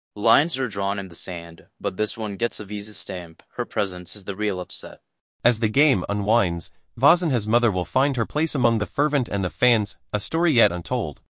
Lines are drawn in the sand, but this one gets a Visa stamp. Her presence is the real upset. As the game unwinds, Vaz and his mother will find her place among the fervent and the fans, a story yet untold.